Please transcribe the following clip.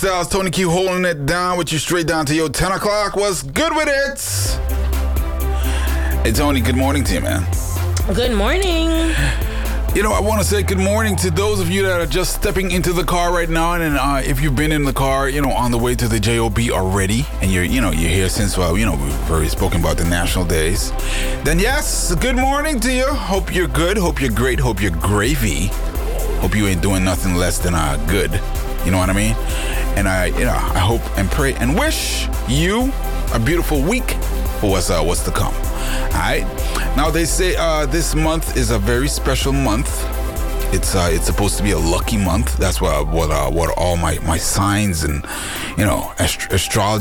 Styles, Tony Q holding it down with you straight down to your 10 o'clock. What's good with it? Hey, Tony, good morning to you, man. Good morning. You know, I want to say good morning to those of you that are just stepping into the car right now. And if you've been in the car, on the way to the JOB already, and you're here since, we've already spoken about the national days, then yes, good morning to you. Hope you're good. Hope you're great. Hope you're gravy. Hope you ain't doing nothing less than good. You know what I mean? And I hope and pray and wish you a beautiful week for what's to come. All right. Now they say this month is a very special month. It's supposed to be a lucky month. That's what all my signs and astrology